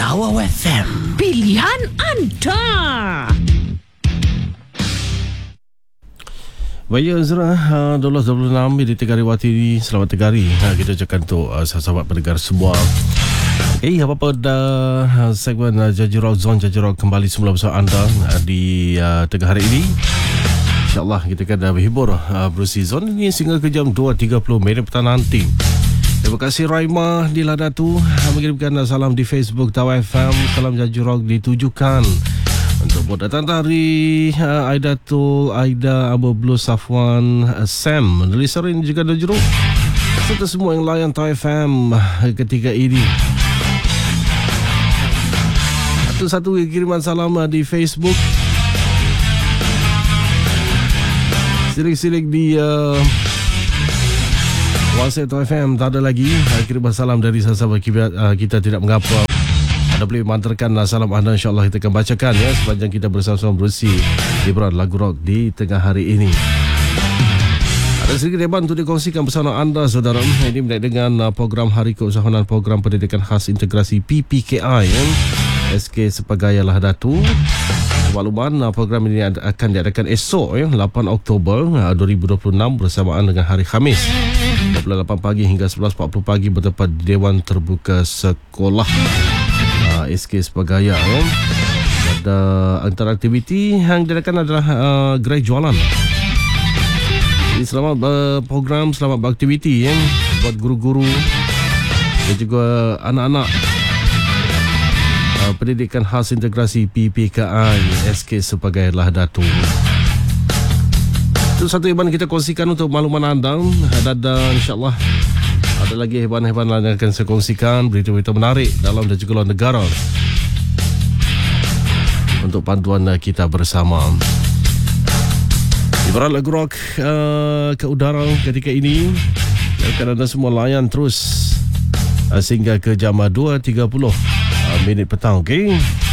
Awau FM, pilihan anda. Baik Azra, 12.26 di Tegari Wati. Selamat Tegari. Kita ucapkan untuk sahabat pendengar semua. Apa-apa dah segmen Jaji Rock, Zone Jaji Rock kembali semula bersama anda di tengah hari ini. InsyaAllah kita akan berhibur berusi zone ini sehingga ke jam 2.30 minit petang nanti. Terima kasih Raimah di Ladatu mengirimkan salam di Facebook Tau FM. Salam Jaji Rock ditujukan untuk buat datang dari Aidatul, Aida, Abu Blue, Safwan, Sam, Lisarin juga ada jeruk serta semua yang layan Tau FM ketika ini. Satu kiriman salam di Facebook. Silik-silik di WhatsApp Tau FM tak ada lagi kiriman salam dari sahabat kita tidak mengapa. Anda boleh mengantarkan salam anda, insyaAllah kita akan bacakan ya sepanjang kita bersama-sama berusi hiburan lagu rock di tengah hari ini. Ada sedikit hebat untuk dikongsikan bersama anda saudara. Ini berkaitan dengan program Hari Keusahawanan Program Pendidikan Khas Integrasi PPKI ya. SK Sepagayalah Datu. Makluman program ini akan diadakan esok ya, 8 Oktober 2026 bersamaan dengan hari Khamis 28 pagi hingga 11.40 pagi bertempat di Dewan Terbuka Sekolah SK Sepagaya ya. Ada antara aktiviti yang diadakan adalah gerai jualan. Jadi selamat program, selamat beraktiviti ya buat guru-guru dan juga anak-anak Pendidikan Khas Integrasi PPKI SK Sepagailah Datu. Itu satu hebat kita kongsikan untuk makluman anda. Dan insyaAllah ada lagi hebat-hebat lain yang akan saya kongsikan, berita-berita menarik dalam dan juga luar negara untuk panduan kita bersama. Ibarat lagu rock ke udara ketika ini akan anda semua layan terus sehingga ke jam 2.30 minit petang, okey?